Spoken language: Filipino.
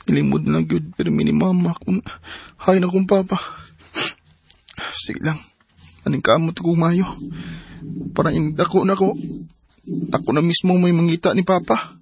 Ilimod na gyud pirmi ni mama kung hay na kong papa. Sige lang, aning kamot ko mayo. Para indako na ko. Ako na mismo may mangita ni papa.